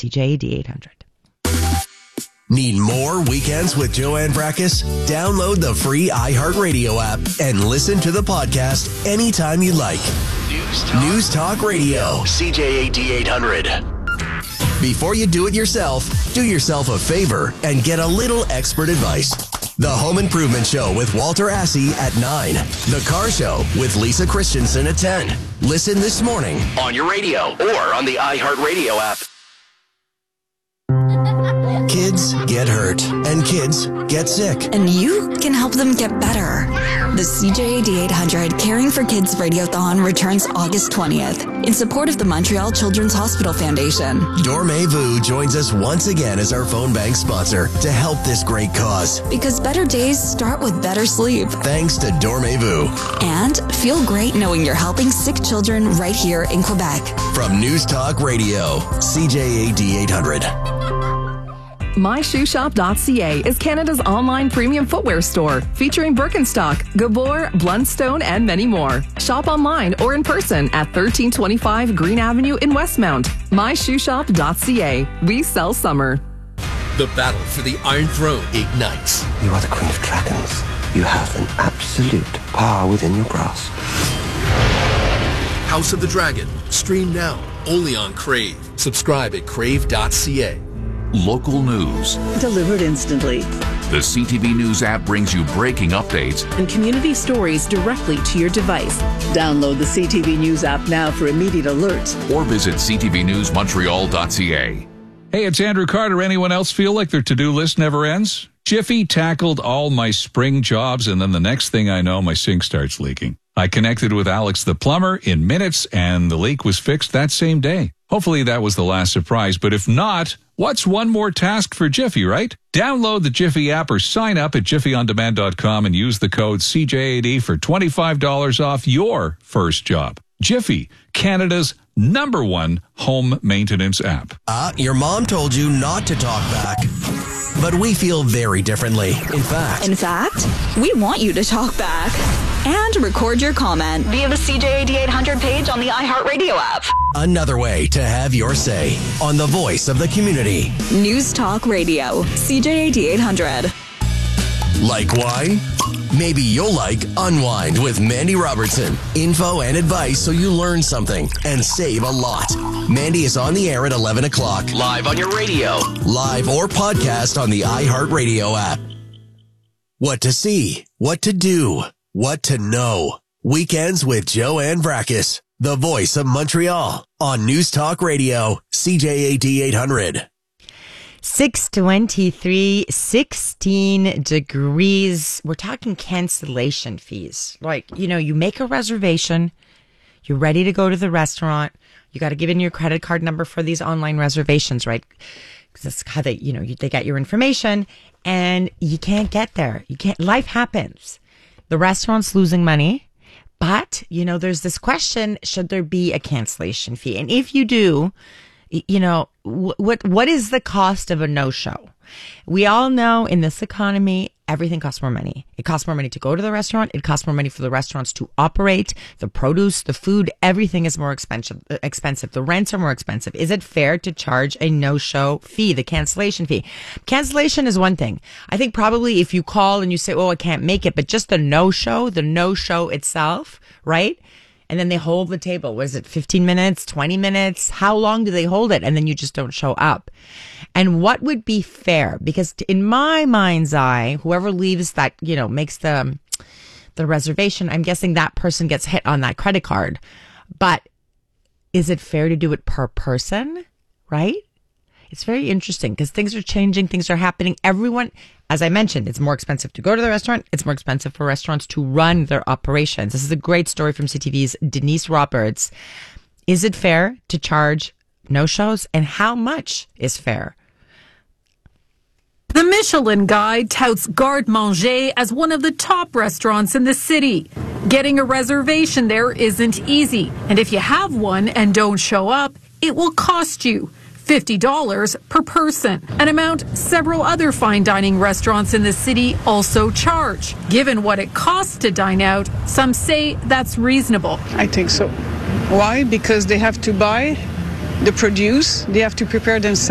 CJAD 800. Need more Weekends with Joanne Brakis? Download the free iHeartRadio app and listen to the podcast anytime you like. News Talk Radio, CJAD 800. Before you do it yourself, do yourself a favor and get a little expert advice. The Home Improvement Show with Walter Assey at 9. The Car Show with Lisa Christensen at 10. Listen this morning on your radio or on the iHeartRadio app. Kids get hurt and kids get sick. And you can help them get better. The CJAD 800 Caring for Kids Radiothon returns August 20th in support of the Montreal Children's Hospital Foundation. Dormevu joins us once again as our phone bank sponsor to help this great cause. Because better days start with better sleep. Thanks to Dormevu. And feel great knowing you're helping sick children right here in Quebec. From News Talk Radio, CJAD 800. MyShoeShop.ca is Canada's online premium footwear store featuring Birkenstock, Gabor, Blundstone, and many more. Shop online or in person at 1325 Green Avenue in Westmount. MyShoeShop.ca. We sell summer. The battle for the Iron Throne ignites. You are the Queen of Dragons. You have an absolute power within your grasp. House of the Dragon. Stream now. Only on Crave. Subscribe at crave.ca. Local news delivered instantly. The CTV News app brings you breaking updates and community stories directly to your device. Download the CTV News app now for immediate alerts. Or visit ctvnewsmontreal.ca. Hey, it's Andrew Carter. Anyone else feel like their to-do list never ends? Jiffy tackled all my spring jobs, and then the next thing I know, my sink starts leaking. I connected with Alex the plumber in minutes, and the leak was fixed that same day. Hopefully that was the last surprise, but if not, what's one more task for Jiffy, right? Download the Jiffy app or sign up at jiffyondemand.com and use the code CJAD for $25 off your first job. Jiffy, Canada's #1 home maintenance app. Your mom told you not to talk back. But we feel very differently. In fact, we want you to talk back and record your comment via the CJAD 800 page on the iHeartRadio app. Another way to have your say on the voice of the community. News Talk Radio, CJAD 800. Like why? Maybe you'll like Unwind with Mandy Robertson. Info and advice so you learn something and save a lot. Mandy is on the air at 11 o'clock. Live on your radio. Live or podcast on the iHeartRadio app. What to see, what to do, what to know. Weekends with Joanne Brakis, the voice of Montreal, on News Talk Radio, CJAD 800. 6:23, 16 degrees. We're talking cancellation fees. Like, you make a reservation, you're ready to go to the restaurant, you got to give in your credit card number for these online reservations, right? Because that's how they, they get your information, and you can't get there. Life happens. The restaurant's losing money, but, there's this question, should there be a cancellation fee? And if you do, what is the cost of a no-show? We all know in this economy, everything costs more money. It costs more money to go to the restaurant. It costs more money for the restaurants to operate. The produce, the food, everything is more expensive. The rents are more expensive. Is it fair to charge a no-show fee, the cancellation fee? Cancellation is one thing. I think probably if you call and you say, I can't make it, but just the no-show itself, right? And then they hold the table. Was it 15 minutes, 20 minutes? How long do they hold it? And then you just don't show up. And what would be fair? Because in my mind's eye, whoever leaves that, makes the reservation, I'm guessing that person gets hit on that credit card. But is it fair to do it per person? Right? It's very interesting because things are changing. Things are happening. Everyone, as I mentioned, it's more expensive to go to the restaurant. It's more expensive for restaurants to run their operations. This is a great story from CTV's Denise Roberts. Is it fair to charge no-shows, and how much is fair? The Michelin Guide touts Garde Manger as one of the top restaurants in the city. Getting a reservation there isn't easy, and if you have one and don't show up, it will cost you $50 per person, an amount several other fine dining restaurants in the city also charge. Given what it costs to dine out, some say that's reasonable. I think so. Why? Because they have to buy the produce, they have to prepare themselves.